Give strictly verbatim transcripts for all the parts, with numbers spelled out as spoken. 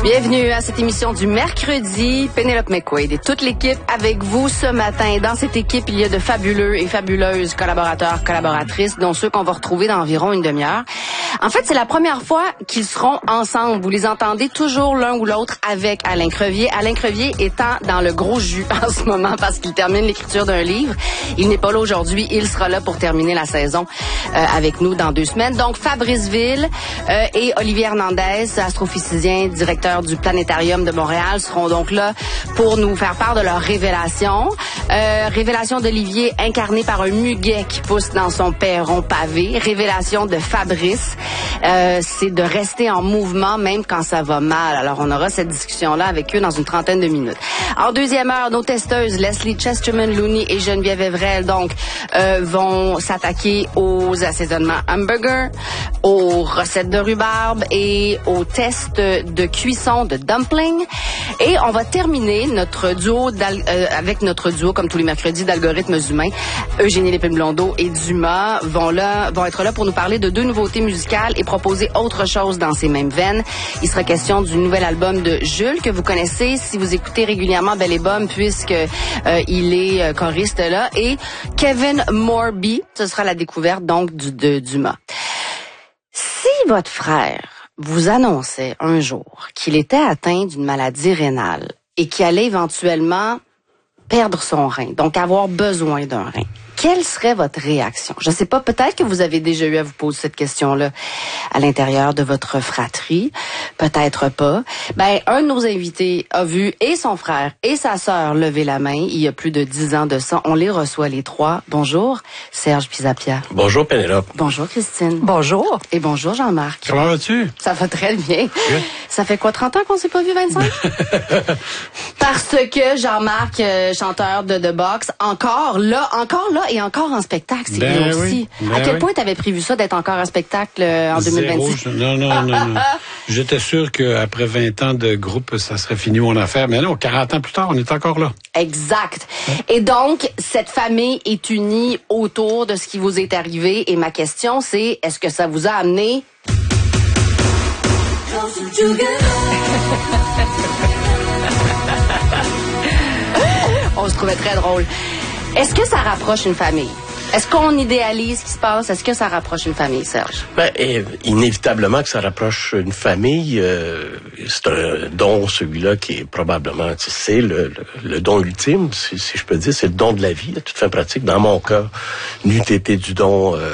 Bienvenue à cette émission du mercredi. Penelope McQuaid et toute l'équipe avec vous ce matin. Dans cette équipe, il y a de fabuleux et fabuleuses collaborateurs, collaboratrices, dont ceux qu'on va retrouver dans environ une demi-heure. En fait, c'est la première fois qu'ils seront ensemble. Vous les entendez toujours l'un ou l'autre avec Alain Crevier. Alain Crevier étant dans le gros jus en ce moment parce qu'il termine l'écriture d'un livre. Il n'est pas là aujourd'hui. Il sera là pour terminer la saison euh, avec nous dans deux semaines. Donc, Fabrice Ville euh, et Olivier Hernandez, astrophysicien, directeur du Planétarium de Montréal, seront donc là pour nous faire part de leur révélation. Euh, révélation d'Olivier incarné par un muguet qui pousse dans son perron pavé. Révélation de Fabrice. Euh, c'est de rester en mouvement même quand ça va mal. Alors, on aura cette discussion-là avec eux dans une trentaine de minutes. En deuxième heure, nos testeuses, Leslie Chesterman-Looney et Geneviève Evrel, donc, euh, vont s'attaquer aux assaisonnements hamburger, aux recettes de rhubarbe et aux tests de cuisson de dumpling. Et on va terminer notre duo euh, avec notre duo, comme tous les mercredis, d'algorithmes humains. Eugénie Lépine-Blondeau et Dumas vont là, vont être là pour nous parler de deux nouveautés musicales et proposer autre chose dans ces mêmes veines. Il sera question du nouvel album de Jules, que vous connaissez si vous écoutez régulièrement Belle et Bomme, puisque euh, il est euh, choriste là. Et Kevin Morby, ce sera la découverte donc du, de Dumas. Si votre frère vous annonçait un jour qu'il était atteint d'une maladie rénale et qu'il allait éventuellement perdre son rein, donc avoir besoin d'un rein, quelle serait votre réaction? Je ne sais pas, peut-être que vous avez déjà eu à vous poser cette question-là à l'intérieur de votre fratrie, peut-être pas. Ben, un de nos invités a vu et son frère et sa sœur lever la main il y a plus de dix ans de ça. On les reçoit les trois. Bonjour, Serge Pisapia. Bonjour, Pénélope. Bonjour, Christine. Bonjour. Et bonjour, Jean-Marc. Comment vas-tu? Ça va très bien. Oui. Ça fait quoi, trente ans qu'on s'est pas vu, vingt-cinq? Parce que Jean-Marc, euh, chanteur de The Box, encore là, encore là et encore en spectacle, c'est ben lui aussi. Oui, ben à quel oui. point tu avais prévu ça d'être encore en spectacle euh, en Zéro, deux mille vingt-six? Je, non, non, non, non. J'étais sûr qu'après vingt ans de groupe, ça serait fini mon affaire. Mais non, quarante ans plus tard, on est encore là. Exact. Et donc, cette famille est unie autour de ce qui vous est arrivé. Et ma question, c'est, est-ce que ça vous a amené... On se trouvait très drôle. Est-ce que ça rapproche une famille? Est-ce qu'on idéalise ce qui se passe? Est-ce que ça rapproche une famille, Serge? Ben, inévitablement que ça rapproche une famille. Euh, c'est un don, celui-là, qui est probablement, tu sais, le, le, le don ultime, si, si je peux dire, c'est le don de la vie, à toute fin pratique. Dans mon cas, n'eût été du don... Euh,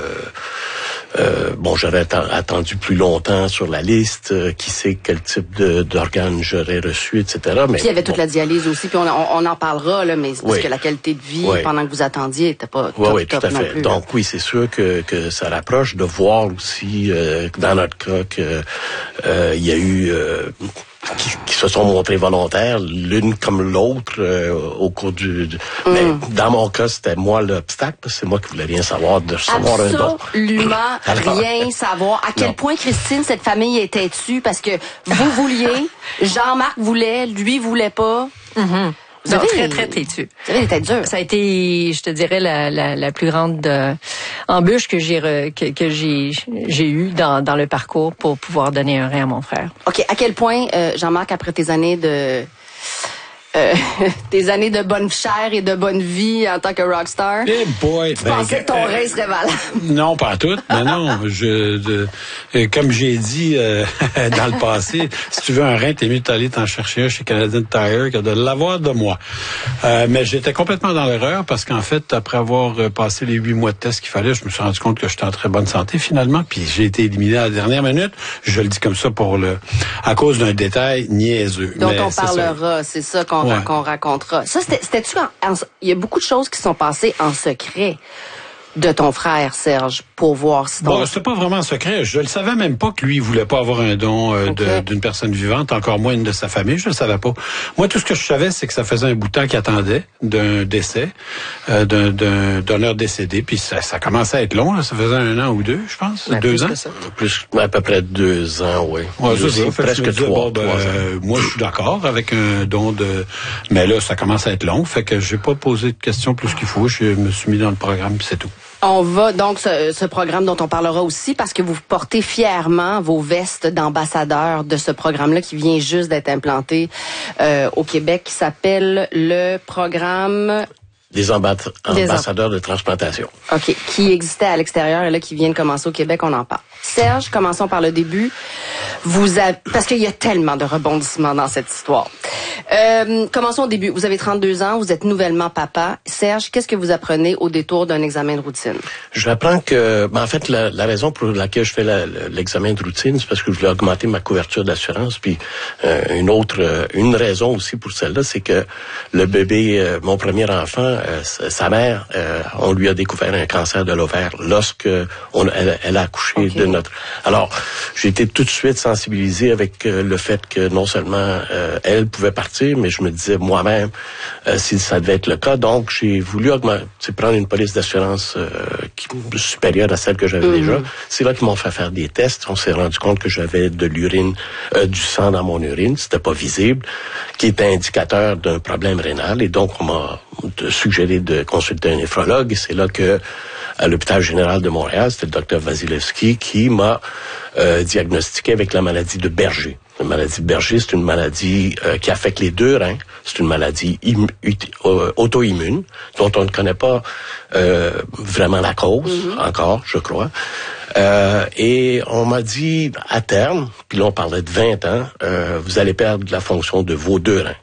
Euh, bon, j'aurais attendu plus longtemps sur la liste, euh, qui sait quel type de, d'organes j'aurais reçu, et cetera. Mais puis il y avait toute bon. la dialyse aussi, puis on, on, on en parlera, là, mais c'est parce oui. que la qualité de vie oui. pendant que vous attendiez était pas top, oui, oui, top tout à non fait. plus. Donc oui, c'est sûr que, que ça rapproche de voir aussi, euh, dans notre cas, que euh, il y a eu... Euh, Qui, qui se sont montrés volontaires, l'une comme l'autre, euh, au cours du... du mm. Mais dans mon cas, c'était moi l'obstacle, parce que c'est moi qui voulais rien savoir de recevoir un don. Absolument rien savoir. À quel non. point, Christine, cette famille était-tu? Parce que vous vouliez, Jean-Marc voulait, lui voulait pas. Mm-hmm. Vous avez, très, très têtu. Vous avez été dur. Ça a été, je te dirais, la, la, la plus grande euh, embûche que j'ai que, que j'ai j'ai eu dans, dans le parcours pour pouvoir donner un rein à mon frère. OK. À quel point, euh, Jean-Marc, après tes années de... Euh, des années de bonne chair et de bonne vie en tant que rockstar. Hey boy, tu ben, pensais que ton euh, rein serait valable? Non, pas tout. Mais non, je, de, euh, comme j'ai dit euh, dans le passé, si tu veux un rein, t'es mieux d'aller t'en chercher un chez Canadian Tire que de l'avoir de moi. Euh, mais j'étais complètement dans l'erreur parce qu'en fait, après avoir passé les huit mois de test qu'il fallait, je me suis rendu compte que j'étais en très bonne santé finalement. Puis j'ai été éliminé à la dernière minute. Je le dis comme ça pour le, à cause d'un détail niaiseux. Donc mais on parlera, c'est ça qu'on Ouais. qu'on racontera. Ça, c'était, c'était-tu en, en, il y a beaucoup de choses qui sont passées en secret de ton frère, Serge, pour voir si ton... Bon, c'était pas vraiment un secret. Je le savais même pas que lui, il voulait pas avoir un don euh, okay. de, d'une personne vivante, encore moins une de sa famille. Je le savais pas. Moi, tout ce que je savais, c'est que ça faisait un bout de temps qu'il attendait d'un décès, euh, d'un, d'un donneur décédé. Puis ça, ça commençait à être long, là. Ça faisait un an ou deux, je pense. Ben, deux ans. Plus, à peu près deux ans, oui. Ouais, ça, ça, presque disais, trois, bon, ben, trois ans. Euh, moi, je suis d'accord avec un don de... Mais là, ça commence à être long. Fait que j'ai pas posé de questions plus qu'il faut. Je me suis mis dans le programme, puis c'est tout. On va donc ce, ce programme dont on parlera aussi parce que vous portez fièrement vos vestes d'ambassadeurs de ce programme-là qui vient juste d'être implanté euh, au Québec, qui s'appelle le programme Des amba- ambassadeurs de transplantation. OK, qui existait à l'extérieur et là qui vient de commencer au Québec, on en parle. Serge, commençons par le début. Vous avez, parce qu'il y a tellement de rebondissements dans cette histoire. Euh, commençons au début. Vous avez trente-deux ans, vous êtes nouvellement papa. Serge, qu'est-ce que vous apprenez au détour d'un examen de routine? J'apprends que, ben en fait, la, la raison pour laquelle je fais la, l'examen de routine, c'est parce que je voulais augmenter ma couverture d'assurance. Puis euh, une autre, euh, une raison aussi pour celle-là, c'est que le bébé, euh, mon premier enfant, euh, sa mère, euh, on lui a découvert un cancer de l'ovaire lorsque on, elle, elle a accouché okay. de notre. Alors, j'ai été tout de suite sensibilisé avec euh, le fait que non seulement euh, elle pouvait partir, mais je me disais moi-même euh, si ça devait être le cas. Donc, j'ai voulu augmenter, prendre une police d'assurance euh, qui, supérieure à celle que j'avais mm-hmm. déjà. C'est là qu'ils m'ont fait faire des tests. On s'est rendu compte que j'avais de l'urine, euh, du sang dans mon urine. C'était pas visible, qui était indicateur d'un problème rénal. Et donc, on m'a suggéré de consulter un néphrologue. Et c'est là que, à l'hôpital général de Montréal, c'était le docteur Vasilevski qui m'a euh, diagnostiqué avec la maladie de Berger. La maladie de Berger, c'est une maladie euh, qui affecte les deux reins. C'est une maladie im- ut- euh, auto-immune dont on ne connaît pas euh, vraiment la cause mm-hmm. encore, je crois. Euh, et on m'a dit, à terme, puis là on parlait de vingt ans, euh, vous allez perdre la fonction de vos deux reins.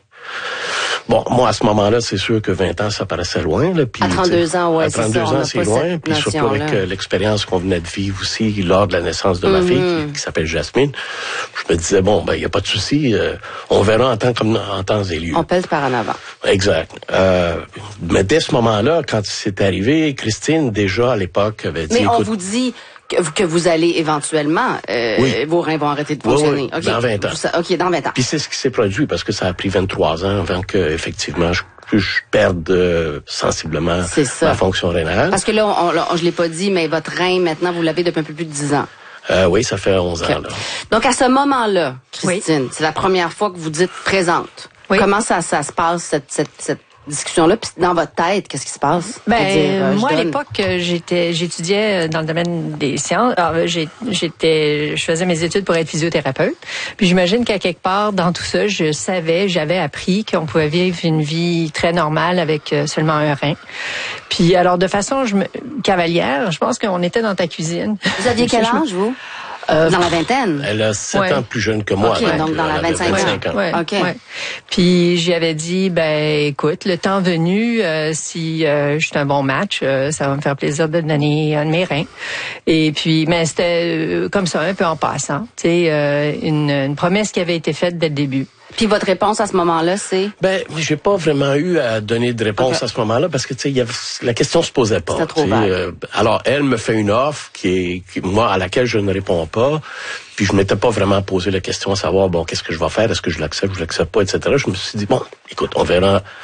Bon, moi, à ce moment-là, c'est sûr que vingt ans, ça paraissait loin. Là, puis, à trente-deux ans, ouais, à trente-deux c'est ça, ans, c'est loin. Puis surtout avec euh, l'expérience qu'on venait de vivre aussi lors de la naissance de mm-hmm. ma fille, qui, qui s'appelle Jasmine, je me disais, bon, ben, il n'y a pas de souci. Euh, on verra en temps comme en temps et lieu. On pèse par en avant. Exact. Euh, mais dès ce moment-là, quand c'est arrivé, Christine, déjà, à l'époque, avait dit... Mais on écoute, vous dit... que vous allez éventuellement, euh, oui. vos reins vont arrêter de fonctionner. Oui, oui. Okay. Dans vingt ans. Ça, OK, dans vingt ans. Puis c'est ce qui s'est produit parce que ça a pris vingt-trois ans avant que, effectivement, je, que je perde euh, sensiblement ma fonction rénale. Parce que là, on, on, je l'ai pas dit, mais votre rein, maintenant, vous l'avez depuis un peu plus de dix ans. Euh, oui, ça fait onze okay. ans, là. Donc, à ce moment-là, Christine, oui. c'est la première fois que vous dites présente. Oui. Comment ça, ça se passe, cette, cette, cette discussion-là, puis dans votre tête, qu'est-ce qui se passe? Ben, dire, euh, moi, donne... à l'époque, j'étais, j'étudiais dans le domaine des sciences. Alors, j'étais, je faisais mes études pour être physiothérapeute. Puis j'imagine qu'à quelque part, dans tout ça, je savais, j'avais appris qu'on pouvait vivre une vie très normale avec seulement un rein. Puis alors, de façon je me... cavalière, je pense qu'on était dans ta cuisine. Vous aviez quel âge, vous? Euh, dans la vingtaine? Elle a sept ouais. ans plus jeune que moi. OK, donc, donc dans la vingt-cinq ans. ans. Ouais, OK. Ouais. Puis j'y avais dit, ben écoute, le temps venu, euh, si euh, je suis un bon match, euh, ça va me faire plaisir de donner un de mes reins. Et puis, mais c'était euh, comme ça, un peu en passant. Tu sais, euh, une, une promesse qui avait été faite dès le début. Puis votre réponse à ce moment-là, c'est? Ben, j'ai pas vraiment eu à donner de réponse okay. à ce moment-là parce que tu sais, il y avait la question se posait pas. C'était trop vague. Euh, alors elle me fait une offre qui est qui, moi à laquelle je ne réponds pas. Puis je m'étais pas vraiment posé la question à savoir bon qu'est-ce que je vais faire, est-ce que je l'accepte, je l'accepte pas, et cetera. Je me suis dit bon, écoute, on verra